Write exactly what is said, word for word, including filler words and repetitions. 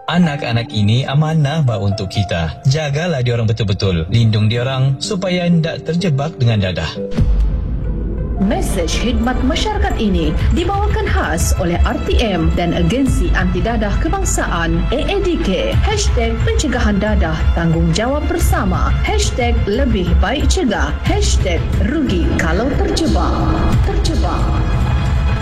Anak-anak ini amanah bah untuk kita. Jagalah diorang betul-betul. Lindung diorang supaya tidak terjebak dengan dadah. Mesej khidmat masyarakat ini dibawakan khas oleh R T M dan Agensi Anti Dadah Kebangsaan A A D K. Hashtag pencegahan dadah tanggungjawab bersama. Hashtag lebih baik cegah. Hashtag rugi kalau terjebak. Terjebak.